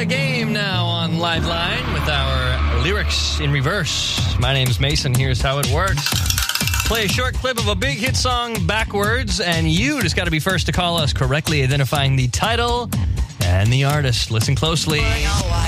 game now on Liveline with our lyrics in reverse. My name's Mason. Here's how it works. Play a short clip of a big hit song backwards, and you just got to be first to call us, correctly identifying the title and the artist. Listen closely.